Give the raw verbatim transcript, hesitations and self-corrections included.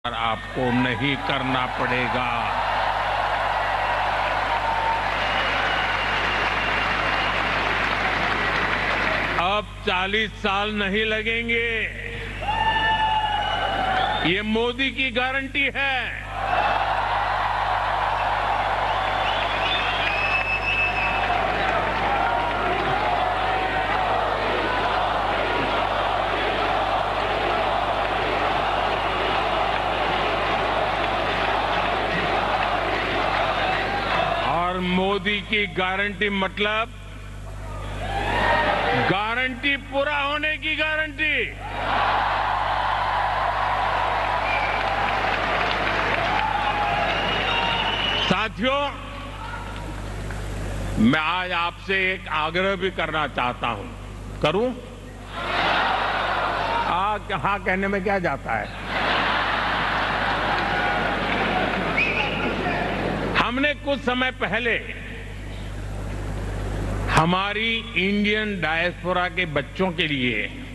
आपको नहीं करना पड़ेगा। अब चालीस साल नहीं लगेंगे, ये मोदी की गारंटी है। और मोदी की गारंटी मतलब गारंटी पूरा होने की गारंटी। साथियों, मैं आज आपसे एक आग्रह भी करना चाहता हूं। करूं? आ, हाँ कहने में क्या जाता है। हमने कुछ समय पहले हमारी इंडियन डायस्पोरा के बच्चों के लिए